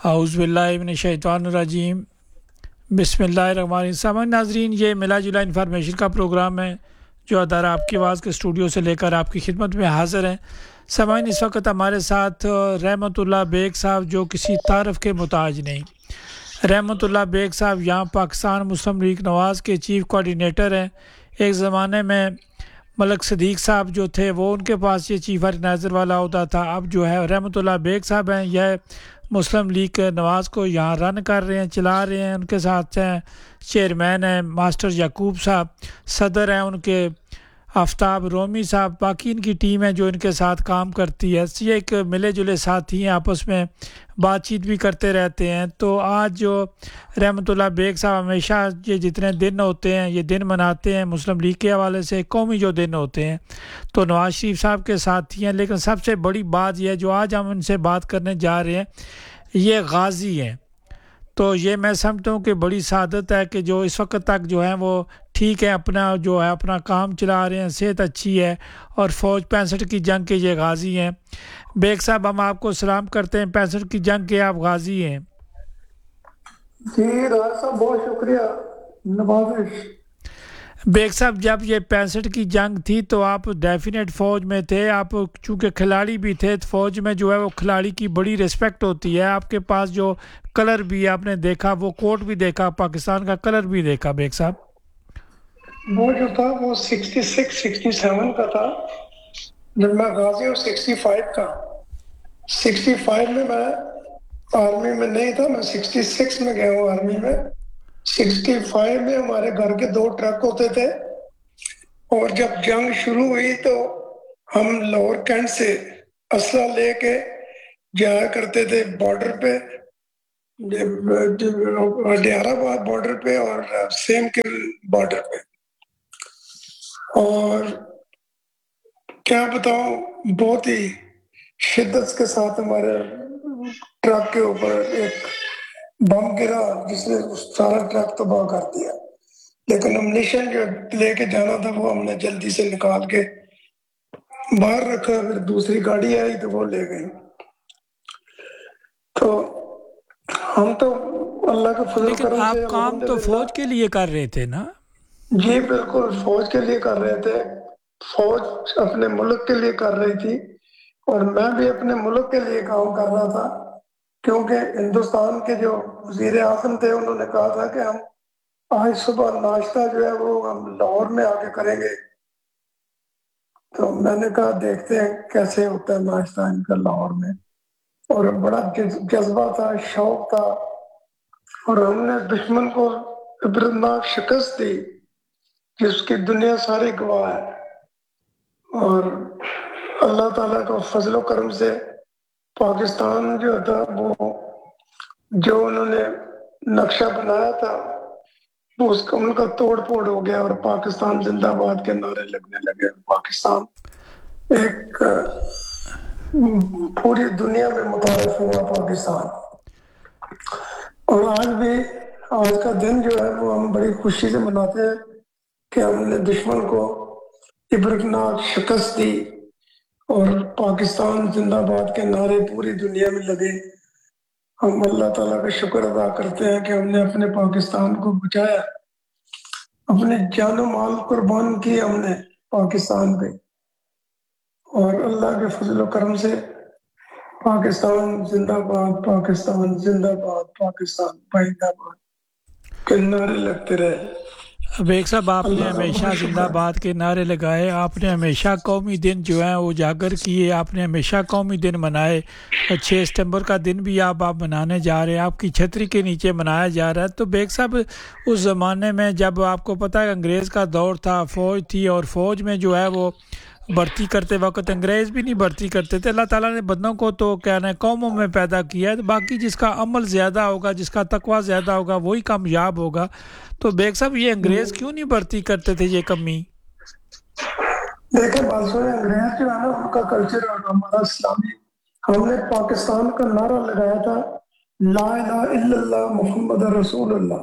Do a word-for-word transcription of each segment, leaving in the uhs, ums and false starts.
اعوذ باللہ من الشیطان الرجیم بسم اللہ الرحمن الرحیم۔ سامعین ناظرین، یہ ملا جلا انفارمیشن کا پروگرام ہے جو ادارہ آپ کی آواز کے اسٹوڈیو سے لے کر آپ کی خدمت میں حاضر ہیں۔ سامعین، اس وقت ہمارے ساتھ رحمت اللہ بیگ صاحب جو کسی تعارف کے محتاج نہیں۔ رحمت اللہ بیگ صاحب یہاں پاکستان مسلم لیگ نواز کے چیف کوارڈینیٹر ہیں۔ ایک زمانے میں ملک صدیق صاحب جو تھے وہ ان کے پاس یہ چیف آرگنائزر والا ہوتا تھا۔ اب جو ہے رحمت اللہ بیگ صاحب ہیں، یہ مسلم لیگ نواز کو یہاں رن کر رہے ہیں، چلا رہے ہیں۔ ان کے ساتھ ہیں چیئرمین ہیں ماسٹر یعقوب صاحب، صدر ہیں ان کے آفتاب رومی صاحب، باقی ان کی ٹیم ہے جو ان کے ساتھ کام کرتی ہے۔ یہ ایک ملے جلے ساتھی ہیں، آپس میں بات چیت بھی کرتے رہتے ہیں۔ تو آج جو رحمت اللہ بیگ صاحب ہمیشہ یہ جتنے دن ہوتے ہیں یہ دن مناتے ہیں مسلم لیگ کے حوالے سے، قومی جو دن ہوتے ہیں، تو نواز شریف صاحب کے ساتھی ہیں۔ لیکن سب سے بڑی بات یہ ہے جو آج ہم ان سے بات کرنے جا رہے ہیں، یہ غازی ہیں۔ تو یہ میں سمجھتا ہوں کہ بڑی سعادت ہے کہ جو اس وقت تک جو ہیں وہ ٹھیک ہے، اپنا جو ہے اپنا کام چلا رہے ہیں، صحت اچھی ہے، اور فوج پینسٹھ کی جنگ کے یہ غازی ہیں۔ بیگ صاحب ہم آپ کو سلام کرتے ہیں، پینسٹھ کی جنگ کے آپ غازی ہیں۔ جی راج صاحب بہت شکریہ، نوازش۔ بیگ صاحب جب یہ پینسٹھ کی جنگ تھی تو آپ ڈیفینیٹ فوج میں تھے، آپ چونکہ کھلاڑی بھی تھے، فوج میں جو ہے وہ کھلاڑی کی بڑی رسپیکٹ ہوتی ہے۔ آپ کے پاس جو کلر بھی آپ نے دیکھا، وہ کوٹ بھی دیکھا، پاکستان کا کلر بھی دیکھا بیگ صاحب۔ وہ جو تھا وہ سکسٹی سکس سکسٹی سیون کا تھا جب میں غازی ہوں، سکسٹی فائیو کا۔ سکسٹی فائیو میں میں آرمی میں نہیں تھا، میں سکسٹی سکس میں گیا ہوں آرمی میں۔ سکسٹی فائیو میں ہمارے گھر کے دو ٹرک ہوتے تھے، اور جب جنگ شروع ہوئی تو ہم لاہور کینٹ سے اسلحہ لے کے جایا کرتے تھے بارڈر پہ، ڈیارہ آباد بارڈر پہ اور سیم کل بارڈر پہ۔ اور کیا بتاؤں، بہت ہی شدت کے ساتھ ہمارے ٹرک کے اوپر ایک بم گرا جس نے سارا ٹرک تباہ کر دیا، لیکن امنیشن جو لے کے جانا تھا وہ ہم نے جلدی سے نکال کے باہر رکھا، پھر دوسری گاڑی آئی تو وہ لے گئی۔ تو ہم تو اللہ کے فضل و لیکن کرم سے آپ کام تو الحمدللہ۔ فوج کے لیے کر رہے تھے نا؟ جی بالکل، فوج کے لیے کر رہے تھے، فوج اپنے ملک کے لیے کر رہی تھی، اور میں بھی اپنے ملک کے لیے کام کر رہا تھا، کیونکہ ہندوستان کے جو وزیر اعظم تھے انہوں نے کہا تھا کہ ہم آج صبح ناشتہ جو ہے وہ ہم لاہور میں آ کے کریں گے۔ تو میں نے کہا دیکھتے ہیں کیسے ہوتا ہے ناشتہ ان کا لاہور میں، اور بڑا جذبہ تھا، شوق تھا، اور ہم نے دشمن کو عبرتناک شکست دی جس کی دنیا ساری گواہ ہے۔ اور اللہ تعالیٰ کا فضل و کرم سے پاکستان جو تھا وہ جو انہوں نے نقشہ بنایا تھا وہ اس کا ان کا توڑ پھوڑ ہو گیا، اور پاکستان زندہ باد کے نعرے لگنے لگے۔ پاکستان ایک پوری دنیا میں متعارف ہوا پاکستان۔ اور آج بھی آج کا دن جو ہے وہ ہم بڑی خوشی سے مناتے ہیں کہ ہم نے دشمن کو عبرتناک شکست دی، اور پاکستان زندہ باد کے نعرے پوری دنیا میں لگے۔ ہم اللہ تعالیٰ کا شکر ادا کرتے ہیں کہ ہم نے اپنے پاکستان کو بچایا، اپنے جان و مال قربان کی ہم نے پاکستان پہ، اور اللہ کے فضل و کرم سے پاکستان زندہ باد، پاکستان زندہ باد، پاکستان پائندہ باد کے نعرے لگتے رہے۔ بیگ صاحب آپ نے اللہ کا ہمیشہ بہت زندہ شکر ہے۔ باد کے نعرے لگائے، آپ نے ہمیشہ قومی دن جو ہیں وہ اجاگر کیے، آپ نے ہمیشہ قومی دن منائے۔ چھ ستمبر کا دن بھی آپ آپ منانے جا رہے ہیں، آپ کی چھتری کے نیچے منایا جا رہا ہے۔ تو بیگ صاحب اس زمانے میں جب آپ کو پتہ ہے انگریز کا دور تھا، فوج تھی، اور فوج میں جو ہے وہ بھرتی کرتے وقت انگریز بھی نہیں بھرتی کرتے تھے۔ اللہ تعالیٰ نے بندوں کو تو کہنا ہے قوموں میں پیدا کیا ہے، باقی جس کا عمل زیادہ ہوگا، جس کا تقویٰ زیادہ ہوگا وہی کامیاب ہوگا۔ تو بیگ صاحب یہ انگریز کیوں نہیں بھرتی کرتے تھے یہ کمی؟ دیکھیں بات سنیں، انگریز جو ہے نا ان کا کلچر اور ہمارا اسلامی، ہم نے پاکستان کا نعرہ لگایا تھا لا الہ الا اللہ محمد رسول اللہ،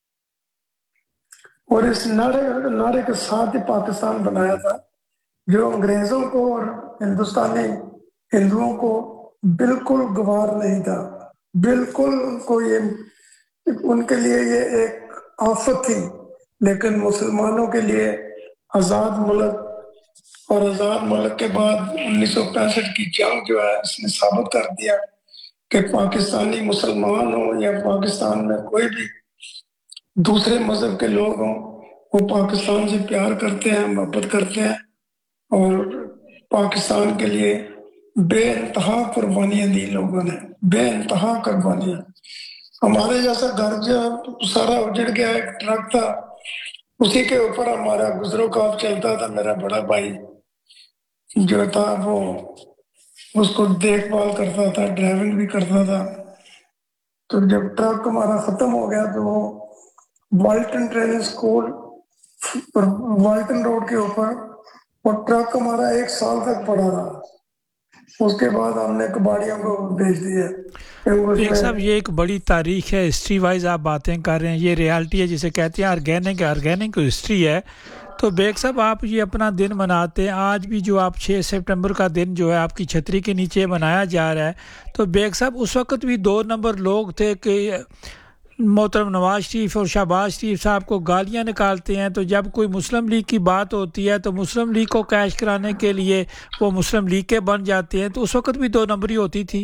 اور اس نعرے نعرے کے ساتھ ہی پاکستان بنایا تھا، جو انگریزوں کو اور ہندوستانی ہندوؤں کو بالکل گوار نہیں تھا۔ بالکل ان کو یہ ان کے لیے یہ ایک آفت تھی، لیکن مسلمانوں کے لیے آزاد ملک اور آزاد ملک کے بعد انیس سو پینسٹھ کی جنگ جو ہے اس نے ثابت کر دیا کہ پاکستانی مسلمان ہوں یا پاکستان میں کوئی بھی دوسرے مذہب کے لوگ ہوں، وہ پاکستان سے پیار کرتے ہیں، محبت کرتے ہیں، اور پاکستان کے لیے بے انتہا قربانیاں دی لوگوں نے، بے انتہا قربانیاں۔ ہمارے جیسا گھر جو سارا اجڑ گیا، ایک ٹرک تھا اسی کے اوپر ہمارا گزرو کاف چلتا تھا، میرا بڑا بھائی جو تھا وہ اس کو دیکھ بھال کرتا تھا، ڈرائیونگ بھی کرتا تھا۔ تو جب ٹرک ہمارا ختم ہو گیا تو وہ Walton training school Walton road کے اوپر وہ ٹرک ہمارا ایک سال تک پڑا رہا، اس کے بعد ہم نے کباڑیوں کو بھیج دیا کہ اس بیگ میں صاحب یہ ایک بڑی تاریخ ہے، ہسٹری وائز آپ باتیں کر رہے ہیں، یہ ریالٹی ہے جسے کہتے ہیں آرگینک آرگینک ہسٹری ہے۔ تو بیگ صاحب آپ یہ اپنا دن مناتے ہیں آج بھی، جو آپ چھ سپٹمبر کا دن جو ہے آپ کی چھتری کے نیچے منایا جا رہا ہے، تو بیگ صاحب اس وقت بھی دو نمبر لوگ تھے کہ محترم نواز شریف اور شہباز شریف صاحب کو گالیاں نکالتے ہیں، تو جب کوئی مسلم لیگ کی بات ہوتی ہے تو مسلم لیگ کو کیش کرانے کے لیے وہ مسلم لیگ کے بن جاتے ہیں، تو اس وقت بھی دو نمبری ہوتی تھی۔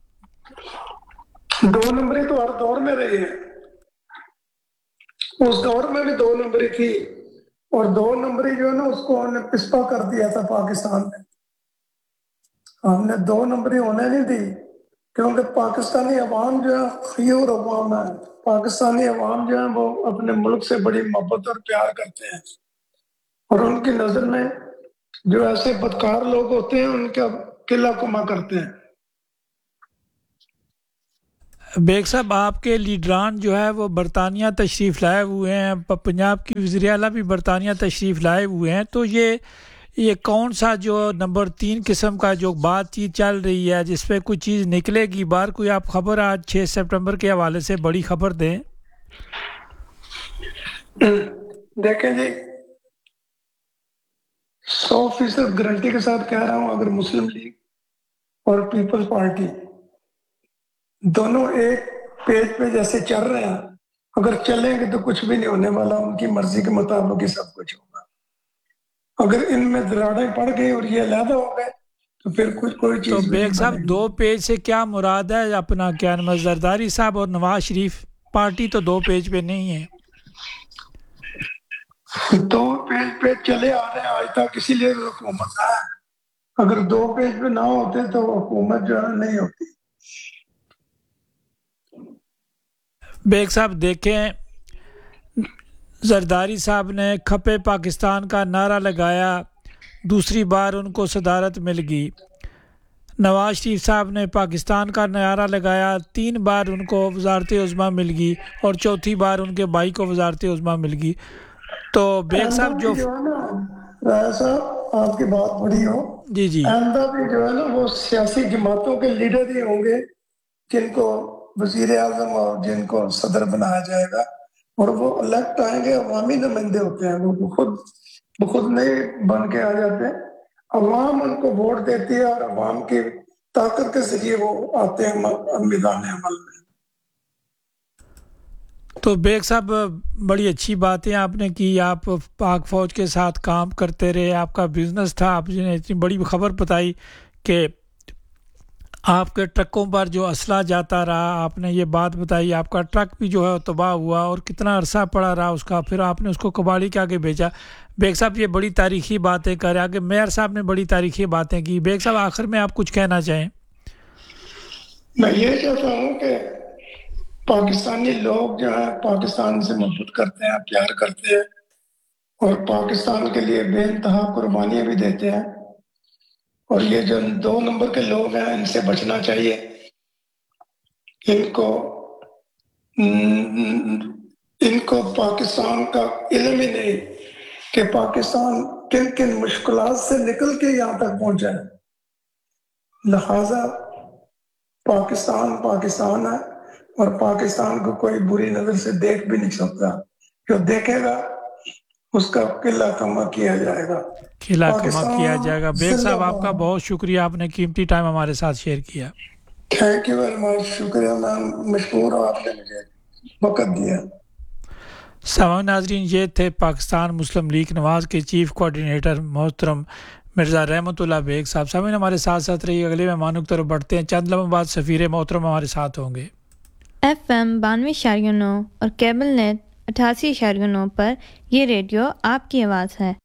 دو نمبری تو ہر دور میں رہی ہے، اس دور میں بھی دو نمبری تھی، اور دو نمبری جو ہے نا اس کو ہم نے پسپا کر دیا تھا پاکستان میں، ہم نے دو نمبری ہونے نہیں دی، کیونکہ پاکستانی عوام جو ہے خیور عوام ہے، پاکستانی عوام جو ہے وہ اپنے ملک سے بڑی محبت اور پیار کرتے ہیں، اور ان کی نظر میں جو ایسے بدکار لوگ ہوتے ہیں ان کا قلعہ کما کرتے ہیں۔ بیگ صاحب آپ کے لیڈران جو ہے وہ برطانیہ تشریف لائے ہوئے ہیں، پنجاب کی وزیر اعلیٰ بھی برطانیہ تشریف لائے ہوئے ہیں، تو یہ یہ کون سا جو نمبر تین قسم کا جو بات چیت چل رہی ہے جس پہ کوئی چیز نکلے گی باہر، کوئی آپ خبر آج چھ سپٹمبر کے حوالے سے بڑی خبر دیں؟ دیکھیں جی، سو فیصد گارنٹی کے ساتھ کہہ رہا ہوں، اگر مسلم لیگ اور پیپلز پارٹی دونوں ایک پیج پہ جیسے چل رہے ہیں، اگر چلیں گے تو کچھ بھی نہیں ہونے والا، ان کی مرضی کے مطابق ہی سب کچھ ہوگا۔ اگر ان میں دراڑیں پڑ گئی اور یہ علیحدہ ہو گئے تو پھر کچھ کوئی تو چیز بھی بیگ نہیں صاحب بنے گی۔ دو پیج سے کیا مراد ہے؟ اپنا کیا نام ہے، زرداری صاحب اور نواز شریف پارٹی تو دو پیج پہ نہیں ہے۔ دو پیج پہ چلے آ رہے ہیں آج تک، اسی لیے حکومت ہے، اگر دو پیج پہ نہ ہوتے تو حکومت جو ہے نہیں ہوتی۔ بیگ صاحب دیکھیں، زرداری صاحب نے کھپے پاکستان کا نعرہ لگایا، دوسری بار ان کو صدارت مل گئی۔ نواز شریف صاحب نے پاکستان کا نعرہ لگایا، تین بار ان کو وزارت عظمیٰ مل گئی، اور چوتھی بار ان کے بھائی کو وزارت عظمیٰ مل گئی۔ تو بیگ آئندہ صاحب بھی جو جو ہے نا راجا صاحب، آپ کی بات بڑی ہو، جی جی آئندہ بھی جو ہے نا وہ سیاسی جماعتوں کے لیڈر ہی ہوں گے جن کو وزیر اعظم اور جن کو صدر بنایا جائے گا، اور وہ الیکٹ آئیں گے، عوامی نمائندے ہوتے ہیں، وہ خود بخود نہیں بن کے آ جاتے، عوام ان کو ووٹ دیتی ہے اور عوام کی طاقت کے ذریعے وہ آتے ہیں میدان عمل میں۔ تو بیگ صاحب بڑی اچھی باتیں آپ نے کی، آپ پاک فوج کے ساتھ کام کرتے رہے، آپ کا بزنس تھا، آپ نے اتنی بڑی خبر بتائی کہ آپ کے ٹرکوں پر جو اسلحہ جاتا رہا، آپ نے یہ بات بتائی، آپ کا ٹرک بھی جو ہے تباہ ہوا اور کتنا عرصہ پڑا رہا اس کا، پھر آپ نے اس کو کباڑی کے آگے بھیجا۔ بیگ صاحب یہ بڑی تاریخی باتیں کر رہے ہیں، آگے میئر صاحب نے بڑی تاریخی باتیں کی۔ بیگ صاحب آخر میں آپ کچھ کہنا چاہیں؟ میں یہ چاہتا ہوں کہ پاکستانی لوگ جو ہیں پاکستان سے محبت کرتے ہیں، پیار کرتے ہیں، اور پاکستان کے لیے بے انتہا قربانیاں بھی دیتے ہیں، اور یہ جو دو نمبر کے لوگ ہیں ان سے بچنا چاہیے، ان کو ان کو پاکستان کا علم ہی نہیں کہ پاکستان کن کن مشکلات سے نکل کے یہاں تک پہنچا ہے، لہذا پاکستان پاکستان ہے، اور پاکستان کو کوئی بری نظر سے دیکھ بھی نہیں سکتا، جو دیکھے گا اس کا قلعہ کما کیا جائے گا۔ قلعہ کما کیا پاکستان جائے گا۔ بیگ زندہ صاحب آپ کا باد۔ بہت شکریہ، آپ نے قیمتی ٹائم ہمارے ساتھ شیئر کیا۔ تھینک یو ویری مچ، شکریہ میم، مشکور ہوں آپ نے مجھے وقت دیا۔ سامعین ناظرین، یہ تھے پاکستان مسلم لیگ نواز کے چیف کوآرڈینیٹر محترم مرزا رحمت اللہ بیگ صاحب۔ سامعین ہمارے ساتھ ساتھ رہیے، اگلے مہمانوں کی طرف بڑھتے ہیں، چند لمحوں بعد سفیر محترم ہمارے ساتھ ہوں گے۔ ایف ایم بانوے اشاریہ نو اور کیبل نیٹ اٹھاسی اشاریہ نو پر یہ ریڈیو آپ کی آواز ہے۔